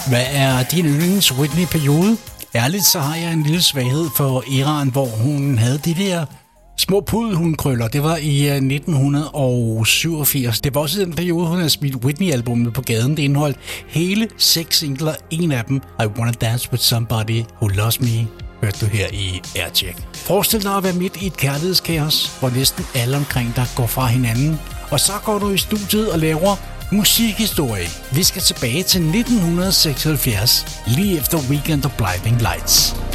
Hvad er din yndlings Whitney-periode? Ærligt, så har jeg en lille svaghed for Iran, hvor hun havde de der små pudelhundkrøller. Det var i 1987. Det var også den periode, hun havde smidt Whitney-albummet på gaden. Det indeholdt hele 6 singler. En af dem, I Wanna Dance With Somebody Who Loves Me, hørte du her i Aircheck. Forestil dig at være midt i et kærlighedskaos, hvor næsten alle omkring dig går fra hinanden. Og så går du i studiet og laver musikhistorie. Vi skal tilbage til 1976, lige efter Weekend of Blinding Lights.